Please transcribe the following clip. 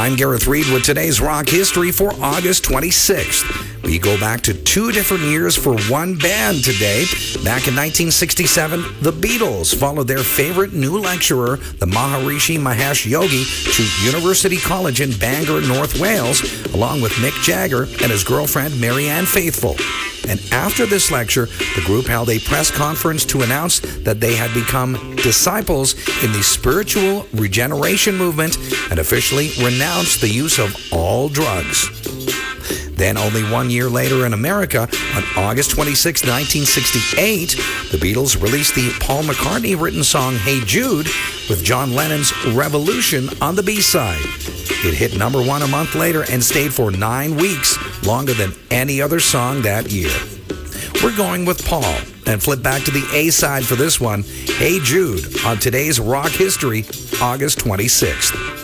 I'm Gareth Reed with today's rock history for August 26th. We go back to 2 different years for one band today. Back in 1967, the Beatles followed their favorite new lecturer, the Maharishi Mahesh Yogi, to University College in Bangor, North Wales, along with Mick Jagger and his girlfriend, Marianne Faithfull. And after this lecture, the group held a press conference to announce that they had become disciples in the spiritual regeneration movement and officially renounced the use of all drugs. Then, only 1 year later in America, on August 26, 1968, the Beatles released the Paul McCartney-written song Hey Jude with John Lennon's Revolution on the B-side. It hit number 1 a month later and stayed for 9 weeks, longer than any other song that year. We're going with Paul and flip back to the A-side for this one, Hey Jude, on today's Rock History, August 26th.